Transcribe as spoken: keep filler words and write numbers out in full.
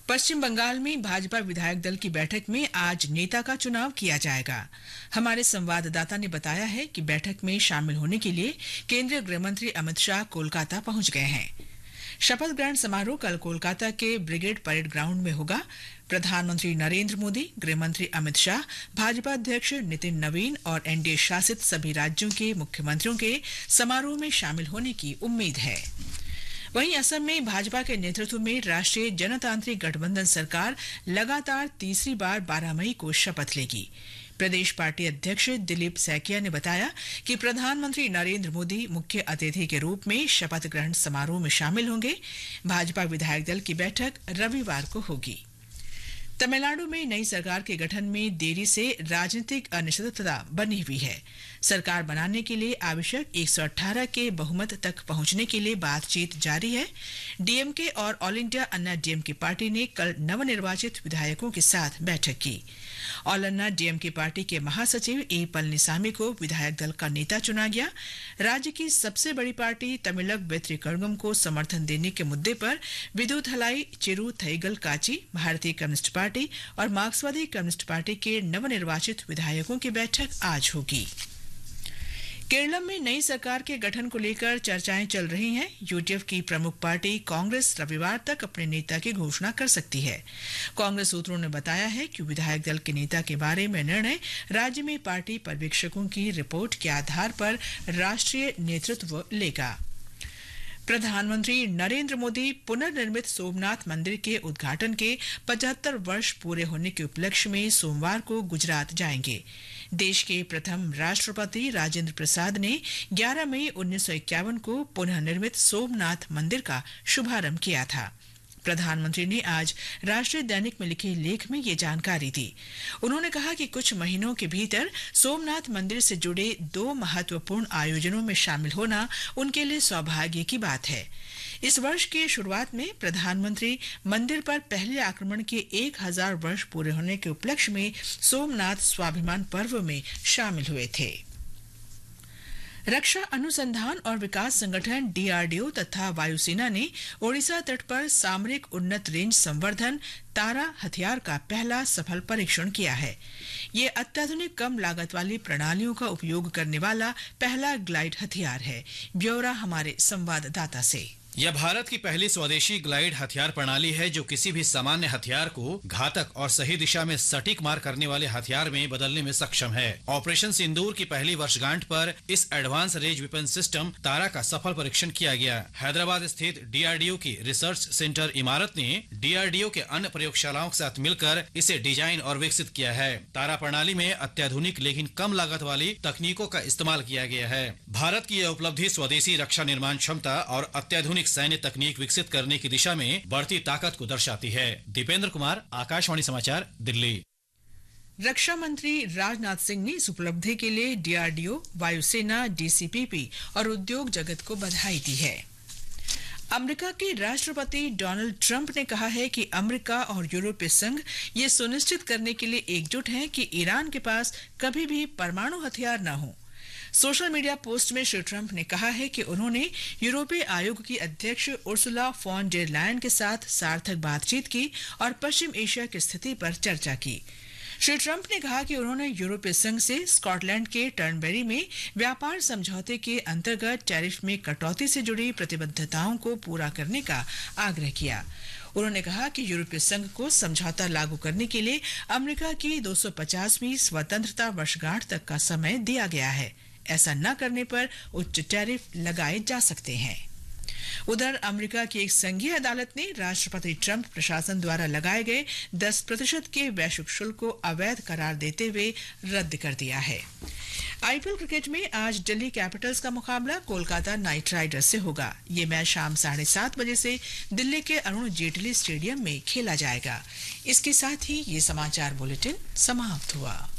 पश्चिम बंगाल में भाजपा विधायक दल की बैठक में आज नेता का चुनाव किया जाएगा। हमारे संवाददाता ने बताया है कि बैठक में शामिल होने के लिए केंद्रीय गृह मंत्री अमित शाह कोलकाता पहुंच गए हैं। शपथ ग्रहण समारोह कल कोलकाता के ब्रिगेड परेड ग्राउंड में होगा। प्रधानमंत्री नरेंद्र मोदी, गृह मंत्री अमित शाह, भाजपा अध्यक्ष नितिन नवीन और एनडीए शासित सभी राज्यों के मुख्यमंत्रियों के समारोह में शामिल होने की उम्मीद है। वहीं असम में भाजपा के नेतृत्व में राष्ट्रीय जनतांत्रिक गठबंधन सरकार लगातार तीसरी बार बारह मई को शपथ लेगी। प्रदेश पार्टी अध्यक्ष दिलीप सैकिया ने बताया कि प्रधानमंत्री नरेंद्र मोदी मुख्य अतिथि के रूप में शपथ ग्रहण समारोह में शामिल होंगे। भाजपा विधायक दल की बैठक रविवार को होगी। तमिलनाडु में नई सरकार के गठन में देरी से राजनीतिक अनिश्चितता बनी हुई है। सरकार बनाने के लिए आवश्यक एक सौ अठारह के बहुमत तक पहुंचने के लिए बातचीत जारी है। डीएमके और ऑल इंडिया अन्ना डीएमके पार्टी ने कल नवनिर्वाचित विधायकों के साथ बैठक की। ऑल अन्ना डीएमके पार्टी के महासचिव ए पलनीसामी को विधायक दल का नेता चुना गया। राज्य की सबसे बड़ी पार्टी तमिलक वेत्री कड़गम को समर्थन देने के मुद्दे पर विदुथलाई चिरू थईगल काची, भारतीय कम्युनिस्ट पार्टी और मार्क्सवादी कम्युनिस्ट पार्टी के नवनिर्वाचित विधायकों की बैठक आज होगी। केरल में नई सरकार के गठन को लेकर चर्चाएं चल रही हैं। यूडीएफ की प्रमुख पार्टी कांग्रेस रविवार तक अपने नेता की घोषणा कर सकती है। कांग्रेस सूत्रों ने बताया है कि विधायक दल के नेता के बारे में निर्णय राज्य में पार्टी पर्यवेक्षकों की रिपोर्ट के आधार पर राष्ट्रीय नेतृत्व लेगा। प्रधानमंत्री नरेंद्र मोदी पुनर्निर्मित सोमनाथ मंदिर के उद्घाटन के पचहत्तर वर्ष पूरे होने के उपलक्ष्य में सोमवार को गुजरात जाएंगे। देश के प्रथम राष्ट्रपति राजेंद्र प्रसाद ने ग्यारह मई उन्नीस सौ इक्यावन को पुनः निर्मित सोमनाथ मंदिर का शुभारंभ किया था। प्रधानमंत्री ने आज राष्ट्रीय दैनिक में लिखे लेख में ये जानकारी दी। उन्होंने कहा कि कुछ महीनों के भीतर सोमनाथ मंदिर से जुड़े दो महत्वपूर्ण आयोजनों में शामिल होना उनके लिए सौभाग्य की बात है। इस वर्ष की शुरुआत में प्रधानमंत्री मंदिर पर पहले आक्रमण के एक हजार वर्ष पूरे होने के उपलक्ष्य में सोमनाथ स्वाभिमान पर्व में शामिल हुए थे। रक्षा अनुसंधान और विकास संगठन डीआरडीओ तथा वायुसेना ने ओडिशा तट पर सामरिक उन्नत रेंज संवर्धन तारा हथियार का पहला सफल परीक्षण किया है। ये अत्याधुनिक कम लागत वाली प्रणालियों का उपयोग करने वाला पहला ग्लाइड हथियार है। ब्यौरा हमारे संवाददाता से। यह भारत की पहली स्वदेशी ग्लाइड हथियार प्रणाली है जो किसी भी सामान्य हथियार को घातक और सही दिशा में सटीक मार करने वाले हथियार में बदलने में सक्षम है। ऑपरेशन सिंदूर की पहली वर्षगांठ पर इस एडवांस रेंज वेपन सिस्टम तारा का सफल परीक्षण किया गया। हैदराबाद स्थित डीआरडीओ की रिसर्च सेंटर इमारत ने डीआरडीओ के अन्य प्रयोगशालाओं के साथ मिलकर इसे डिजाइन और विकसित किया है। तारा प्रणाली में अत्याधुनिक लेकिन कम लागत वाली तकनीकों का इस्तेमाल किया गया है। भारत की यह उपलब्धि स्वदेशी रक्षा निर्माण क्षमता और अत्याधुनिक सैन्य तकनीक विकसित करने की दिशा में बढ़ती ताकत को दर्शाती है। दीपेंद्र कुमार, आकाशवाणी समाचार, दिल्ली। रक्षा मंत्री राजनाथ सिंह ने इस उपलब्धि के लिए डीआरडीओ, वायुसेना, डीसीपीपी और उद्योग जगत को बधाई दी है। अमेरिका के राष्ट्रपति डोनाल्ड ट्रंप ने कहा है कि अमेरिका और यूरोपीय संघ ये सुनिश्चित करने के लिए एकजुट हैं कि ईरान के पास कभी भी परमाणु हथियार न हो। सोशल मीडिया पोस्ट में श्री ट्रंप ने कहा है कि उन्होंने यूरोपीय आयोग की अध्यक्ष उर्सुला फॉन डेर लायन के साथ सार्थक बातचीत की और पश्चिम एशिया की स्थिति पर चर्चा की। श्री ट्रंप ने कहा कि उन्होंने यूरोपीय संघ से स्कॉटलैंड के टर्नबेरी में व्यापार समझौते के अंतर्गत टैरिफ में कटौती से जुड़ी प्रतिबद्धताओं को पूरा करने का आग्रह किया। उन्होंने कहा कि यूरोपीय संघ को समझौता लागू करने के लिए अमेरिका की दो सौ पचासवीं स्वतंत्रता वर्षगांठ तक का समय दिया गया है। ऐसा न करने पर उच्च टैरिफ लगाए जा सकते हैं। उधर अमेरिका की एक संघीय अदालत ने राष्ट्रपति ट्रंप प्रशासन द्वारा लगाए गए दस प्रतिशत के वैश्विक शुल्क को अवैध करार देते हुए रद्द कर दिया है। आईपीएल क्रिकेट में आज दिल्ली कैपिटल्स का मुकाबला कोलकाता नाइट राइडर्स से होगा। ये मैच शाम साढ़े सात बजे से दिल्ली के अरुण जेटली स्टेडियम में खेला जाएगा। इसके साथ ही ये समाचार बुलेटिन समाप्त हुआ।